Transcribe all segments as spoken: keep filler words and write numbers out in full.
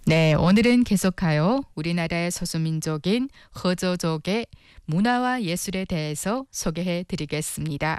네, 오늘은 계속하여 우리나라의 소수민족인 허저족의 문화와 예술에 대해서 소개해 드리겠습니다.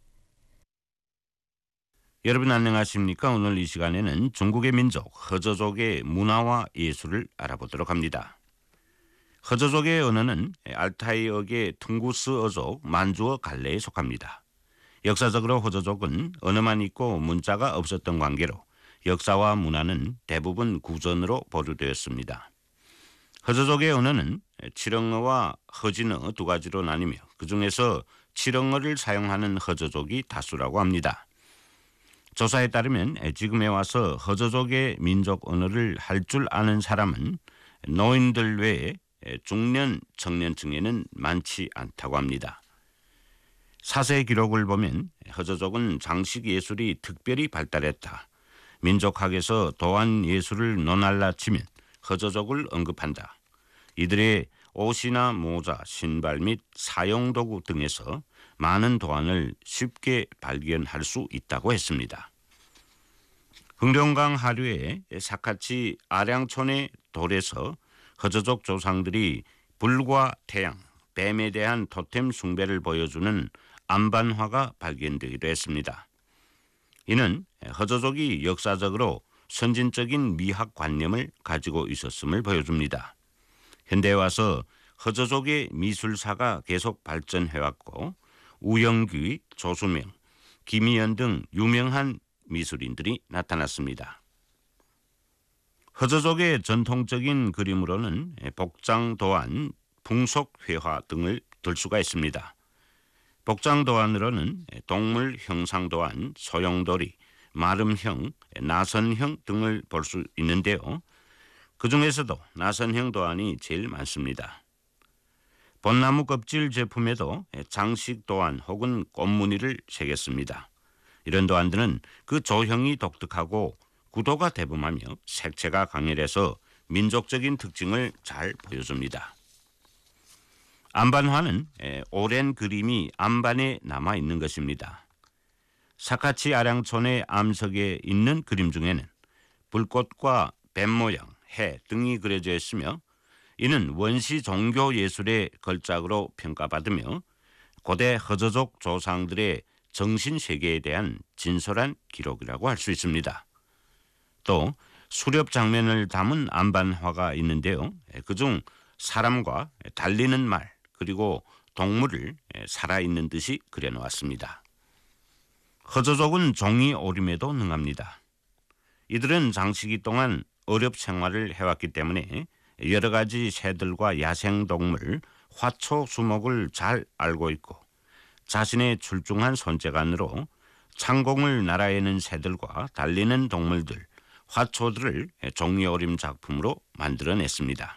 여러분 안녕하십니까? 오늘 이 시간에는 중국의 민족 허저족의 문화와 예술을 알아보도록 합니다. 허저족의 언어는 알타이어계 퉁구스어족 만주어 갈래에 속합니다. 역사적으로 허저족은 언어만 있고 문자가 없었던 관계로 역사와 문화는 대부분 구전으로 보류되었습니다. 허저족의 언어는 칠영어와 허진어 두 가지로 나뉘며 그중에서 칠영어를 사용하는 허저족이 다수라고 합니다. 조사에 따르면 지금에 와서 허저족의 민족 언어를 할 줄 아는 사람은 노인들 외에 중년, 청년층에는 많지 않다고 합니다. 사세 기록을 보면 허저족은 장식 예술이 특별히 발달했다. 민족학에서 도안 예술을 논할라 치면 허저족을 언급한다. 이들의 옷이나 모자, 신발 및 사용도구 등에서 많은 도안을 쉽게 발견할 수 있다고 했습니다. 흥룡강 하류의 사카치 아량촌의 돌에서 허저족 조상들이 불과 태양, 뱀에 대한 토템 숭배를 보여주는 안반화가 발견되기도 했습니다. 이는 허저족이 역사적으로 선진적인 미학 관념을 가지고 있었음을 보여줍니다. 현대에 와서 허저족의 미술사가 계속 발전해왔고 우영규, 조수명, 김희연 등 유명한 미술인들이 나타났습니다. 허저족의 전통적인 그림으로는 복장도안, 풍속회화 등을 들 수가 있습니다. 복장도안으로는 동물 형상도안, 소용돌이, 마름형, 나선형 등을 볼 수 있는데요. 그 중에서도 나선형 도안이 제일 많습니다. 벚나무 껍질 제품에도 장식 도안 혹은 꽃무늬를 새겼습니다. 이런 도안들은 그 조형이 독특하고 구도가 대범하며 색채가 강렬해서 민족적인 특징을 잘 보여줍니다. 안반화는 오랜 그림이 안반에 남아있는 것입니다. 사카치 아량촌의 암석에 있는 그림 중에는 불꽃과 뱀 모양, 해 등이 그려져 있으며 이는 원시 종교 예술의 걸작으로 평가받으며 고대 허저족 조상들의 정신세계에 대한 진솔한 기록이라고 할 수 있습니다. 또 수렵 장면을 담은 안반화가 있는데요. 그중 사람과 달리는 말 그리고 동물을 살아있는 듯이 그려놓았습니다. 허저족은 종이 오림에도 능합니다. 이들은 장시기 동안 어렵 생활을 해왔기 때문에 여러 가지 새들과 야생동물, 화초, 수목을 잘 알고 있고 자신의 출중한 손재간으로 창공을 날아에는 새들과 달리는 동물들, 화초들을 종이오림 작품으로 만들어냈습니다.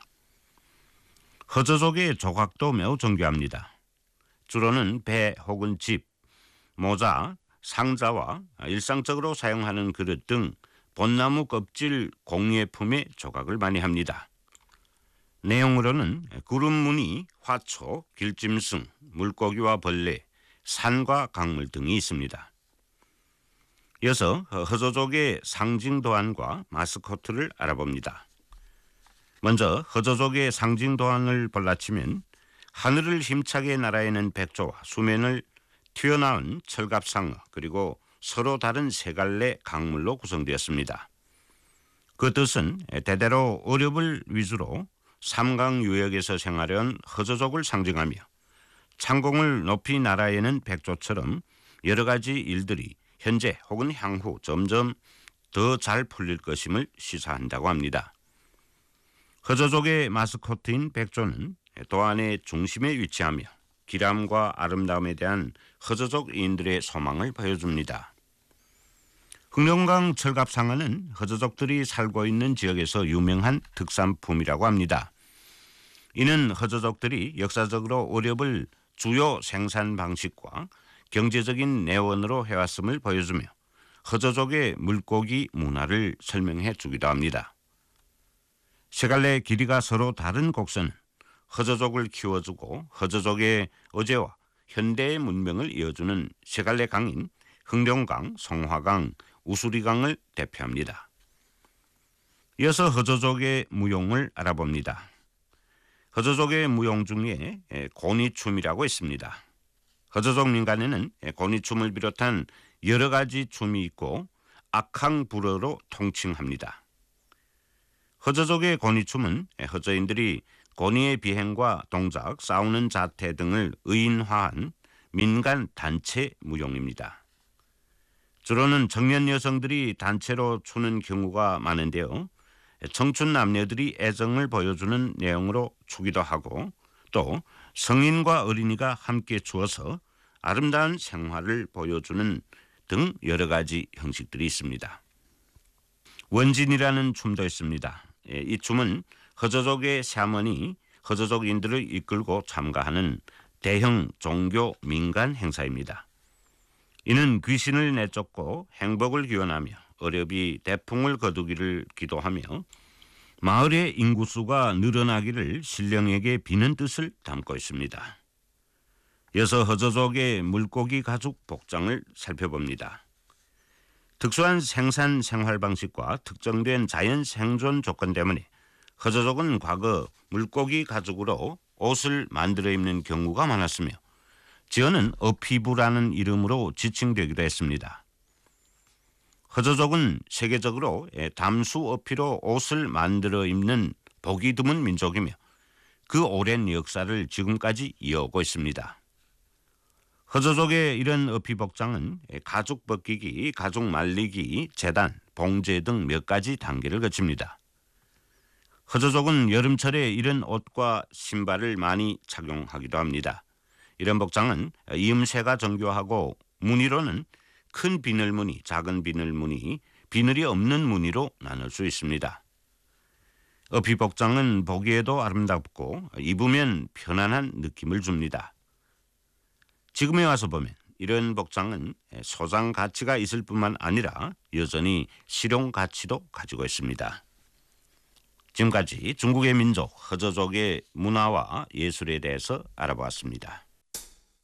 허저족의 조각도 매우 정교합니다. 주로는 배 혹은 집, 모자, 상자와 일상적으로 사용하는 그릇 등 벚나무 껍질 공예품의 조각을 많이 합니다. 내용으로는 구름 무늬, 화초, 길짐승, 물고기와 벌레, 산과 강물 등이 있습니다. 이어서 허저족의 상징 도안과 마스코트를 알아봅니다. 먼저 허저족의 상징 도안을 볼라치면 하늘을 힘차게 날아에는 백조와 수면을 튀어나온 철갑상어 그리고 서로 다른 세 갈래 강물로 구성되었습니다. 그 뜻은 대대로 어렵을 위주로 삼강 유역에서 생활해온 허저족을 상징하며 창공을 높이 날아에는 백조처럼 여러 가지 일들이 현재 혹은 향후 점점 더 잘 풀릴 것임을 시사한다고 합니다. 허저족의 마스코트인 백조는 도안의 중심에 위치하며 기람과 아름다움에 대한 허저족인들의 소망을 보여줍니다. 흥룡강 철갑상어는 허저족들이 살고 있는 지역에서 유명한 특산품이라고 합니다. 이는 허저족들이 역사적으로 어렵을 주요 생산 방식과 경제적인 내원으로 해왔음을 보여주며 허저족의 물고기 문화를 설명해 주기도 합니다. 세 갈래 길이가 서로 다른 곡선은 허저족을 키워주고 허저족의 어제와 현대의 문명을 이어주는 세 갈래 강인 흥룡강, 송화강, 우수리강을 대표합니다. 이어서 허저족의 무용을 알아봅니다. 허저족의 무용 중에 고니춤이라고 있습니다. 허저족 민간에는 고니춤을 비롯한 여러 가지 춤이 있고 악항불어로 통칭합니다. 허저족의 고니춤은 허저인들이 고니의 비행과 동작, 싸우는 자태 등을 의인화한 민간 단체 무용입니다. 주로는 청년 여성들이 단체로 추는 경우가 많은데요. 청춘 남녀들이 애정을 보여주는 내용으로 추기도 하고 또 성인과 어린이가 함께 추어서 아름다운 생활을 보여주는 등 여러 가지 형식들이 있습니다. 원진이라는 춤도 있습니다. 이 춤은 허저족의 샤먼이 허저족인들을 이끌고 참가하는 대형 종교 민간 행사입니다. 이는 귀신을 내쫓고 행복을 기원하며 어렵이 대풍을 거두기를 기도하며 마을의 인구수가 늘어나기를 신령에게 비는 뜻을 담고 있습니다. 이어서 허저족의 물고기 가죽 복장을 살펴봅니다. 특수한 생산 생활 방식과 특정된 자연 생존 조건 때문에 허저족은 과거 물고기 가죽으로 옷을 만들어 입는 경우가 많았으며 지어는 어피부라는 이름으로 지칭되기도 했습니다. 허저족은 세계적으로 담수 어피로 옷을 만들어 입는 보기 드문 민족이며 그 오랜 역사를 지금까지 이어오고 있습니다. 허저족의 이런 어피 복장은 가죽 벗기기, 가죽 말리기, 재단, 봉제 등 몇 가지 단계를 거칩니다. 허저족은 여름철에 이런 옷과 신발을 많이 착용하기도 합니다. 이런 복장은 이음새가 정교하고 무늬로는 큰 비늘무늬, 작은 비늘무늬, 비늘이 없는 무늬로 나눌 수 있습니다. 어피 복장은 보기에도 아름답고 입으면 편안한 느낌을 줍니다. 지금에 와서 보면 이런 복장은 소장 가치가 있을 뿐만 아니라 여전히 실용 가치도 가지고 있습니다. 지금까지 중국의 민족 허저족의 문화와 예술에 대해서 알아보았습니다.